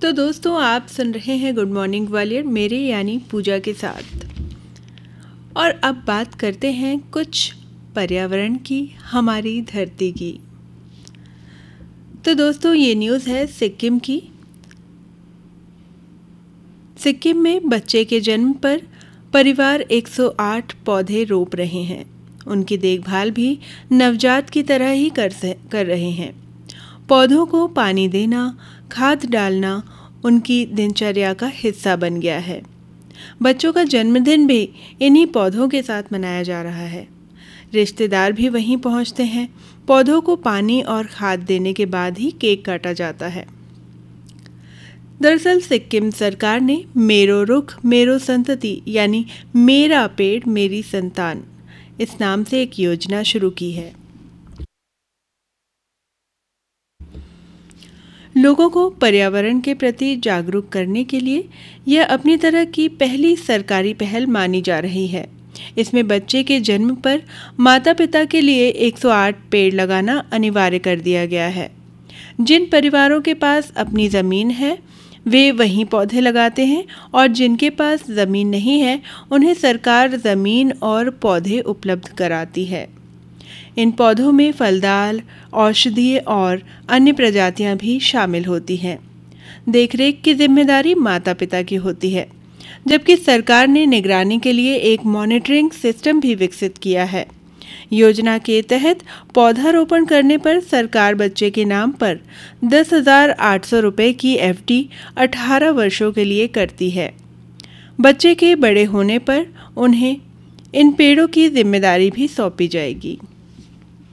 तो दोस्तों, आप सुन रहे हैं गुड मॉर्निंग ग्वालियर मेरे यानी पूजा के साथ। और अब बात करते हैं कुछ पर्यावरण की, हमारी धरती की। तो दोस्तों, ये न्यूज़ है सिक्किम की। सिक्किम में बच्चे के जन्म पर परिवार 108 पौधे रोप रहे हैं। उनकी देखभाल भी नवजात की तरह ही कर रहे हैं। पौधों को पानी देना, खाद डालना उनकी दिनचर्या का हिस्सा बन गया है। बच्चों का जन्मदिन भी इन्हीं पौधों के साथ मनाया जा रहा है। रिश्तेदार भी वहीं पहुंचते हैं। पौधों को पानी और खाद देने के बाद ही केक काटा जाता है। दरअसल सिक्किम सरकार ने मेरो रुख मेरो संतति यानी मेरा पेड़ मेरी संतान इस नाम से एक योजना शुरू की है। लोगों को पर्यावरण के प्रति जागरूक करने के लिए यह अपनी तरह की पहली सरकारी पहल मानी जा रही है। इसमें बच्चे के जन्म पर माता पिता के लिए 108 पेड़ लगाना अनिवार्य कर दिया गया है। जिन परिवारों के पास अपनी ज़मीन है वे वहीं पौधे लगाते हैं, और जिनके पास ज़मीन नहीं है उन्हें सरकार ज़मीन और पौधे उपलब्ध कराती है। इन पौधों में फलदार, औषधीय और अन्य प्रजातियां भी शामिल होती हैं। देखरेख की जिम्मेदारी माता पिता की होती है, जबकि सरकार ने निगरानी के लिए एक मॉनिटरिंग सिस्टम भी विकसित किया है। योजना के तहत पौधारोपण करने पर सरकार बच्चे के नाम पर 10,800 रुपये की FD 18 वर्षों के लिए करती है। बच्चे के बड़े होने पर उन्हें इन पेड़ों की जिम्मेदारी भी सौंपी जाएगी।